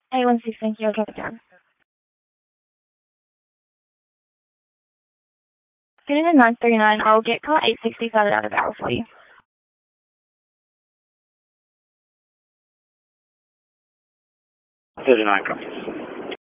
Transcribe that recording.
A16, thank you. I'll drop it down. Getting in 939, I'll get car 860 started out of barrel for you. 39 copies.